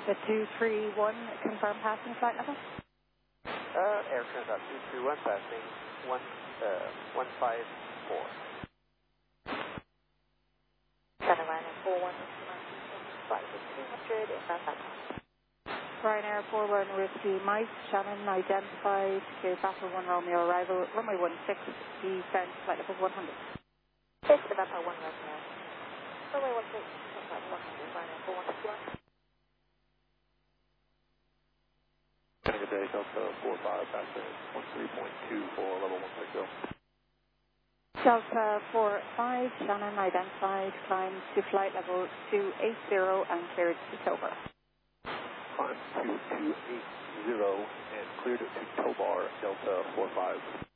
Delta 231, confirm passing flight level. Air Transat 231, passing 154. Ryanair 41 flight is 200 inbound background. Ryanair 41 Whiskey Mike, Shannon identified to Battle 1 Romeo arrival, runway 16, descent, flight level 100. It's the Battle 1 Romeo. Runway 16, flight level 100, Ryanair 4161. Good day, Delta 45, passing 13.2 for level 160. Delta 45, Shannon identified, climbed to flight level 280 and cleared to Tobar. Climb to 280 and cleared it to Tobar, Delta 45.